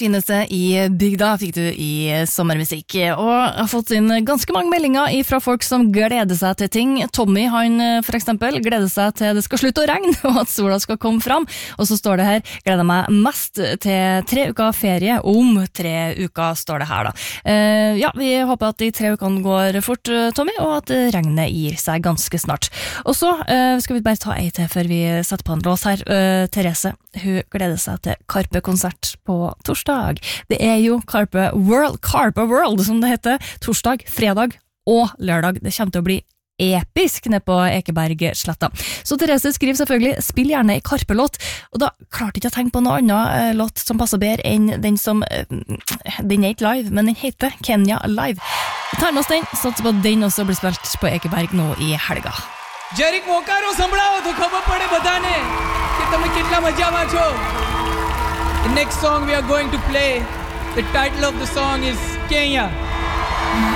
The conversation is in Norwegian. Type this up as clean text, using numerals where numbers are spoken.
Fineste i bygda fikk du i sommermusikk, og har fått inn ganske mange meldinger fra folk som gleder seg til ting. Tommy, han for eksempel, gleder seg til det skal slutte å regne, og at sola skal komme fram. Og så står det her, gleder meg mest til 3 uker ferie, om 3 uker står det her da. Ja, vi håper at de 3 ukene går fort, Tommy, og at regnet gir seg ganske snart. Og så skal vi bare ta en til før vi setter på en lås her. Therese, hun gleder seg til Karpe-konsert på torsdag. Det jo Karpe World som det heter, torsdag, fredag og lørdag. Det kommer til å bli episk nede på Ekebergsletta. Så Therese skriver selvfølgelig, spill gjerne i Karpe-låt, og da klarte ikke å tenke på noe annet låt som passer bedre enn den som, den ikke live, men den heter Kenya Live. Vi tar med oss den, satser på at den også blir spilt på Ekeberg nå i helga. Jerick Mokaro સંભળાવો તો ખબર પડે બધાને કે તમે કેટલા મજામાં છો. The next song we are going to play, the title of the song is Kenya.